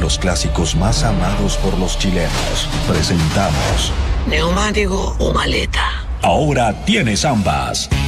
los clásicos más amados por los chilenos. Presentamos ¿Neumático o maleta? Ahora tienes ambas.